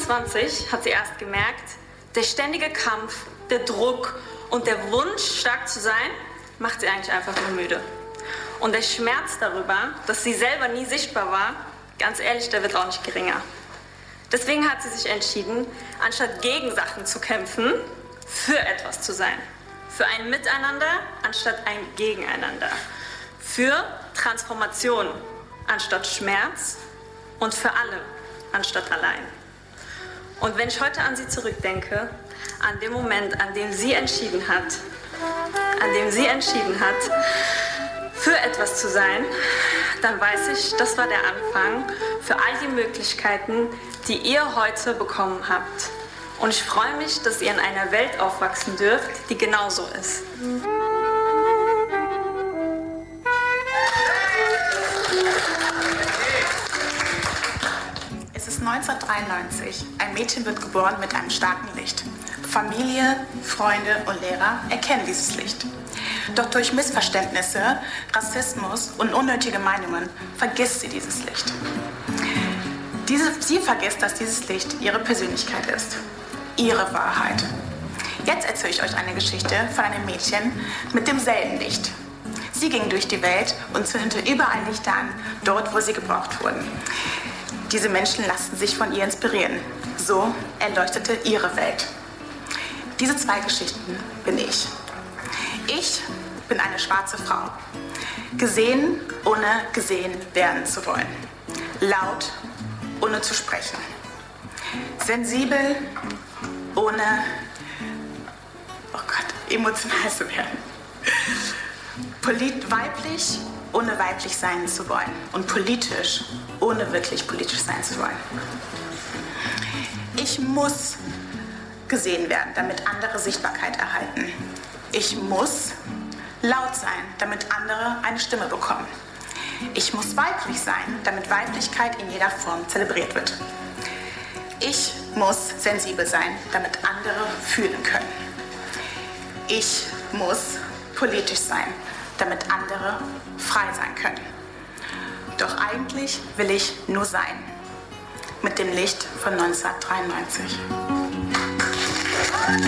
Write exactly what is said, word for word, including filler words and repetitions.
achtundzwanzig hat sie erst gemerkt, der ständige Kampf, der Druck und der Wunsch, stark zu sein, macht sie eigentlich einfach nur müde. Und der Schmerz darüber, dass sie selber nie sichtbar war, ganz ehrlich, der wird auch nicht geringer. Deswegen hat sie sich entschieden, anstatt gegen Sachen zu kämpfen, für etwas zu sein. Für ein Miteinander anstatt ein Gegeneinander. Für Transformation anstatt Schmerz und für alle anstatt allein. Und wenn ich heute an sie zurückdenke, an den Moment, an dem sie entschieden hat, an dem sie entschieden hat, für etwas zu sein, dann weiß ich, das war der Anfang für all die Möglichkeiten, die ihr heute bekommen habt. Und ich freue mich, dass ihr in einer Welt aufwachsen dürft, die genauso ist. Es ist neunzehnhundertdreiundneunzig. Ein Mädchen wird geboren mit einem starken Licht. Familie, Freunde und Lehrer erkennen dieses Licht. Doch durch Missverständnisse, Rassismus und unnötige Meinungen vergisst sie dieses Licht. Diese, sie vergisst, dass dieses Licht ihre Persönlichkeit ist, ihre Wahrheit. Jetzt erzähle ich euch eine Geschichte von einem Mädchen mit demselben Licht. Sie ging durch die Welt und zündete überall Lichter an, dort, wo sie gebraucht wurden. Diese Menschen lassen sich von ihr inspirieren. So erleuchtete ihre Welt. Diese zwei Geschichten bin ich. Ich bin eine schwarze Frau. Gesehen, ohne gesehen werden zu wollen. Laut, ohne zu sprechen. Sensibel, ohne, oh Gott, emotional zu werden. Polit weiblich, ohne weiblich sein zu wollen. Und politisch, ohne wirklich politisch sein zu wollen. Ich muss gesehen werden, damit andere Sichtbarkeit erhalten. Ich muss laut sein, damit andere eine Stimme bekommen. Ich muss weiblich sein, damit Weiblichkeit in jeder Form zelebriert wird. Ich muss sensibel sein, damit andere fühlen können. Ich muss politisch sein, damit andere frei sein können. Doch eigentlich will ich nur sein. Mit dem Licht von neunzehnhundertdreiundneunzig.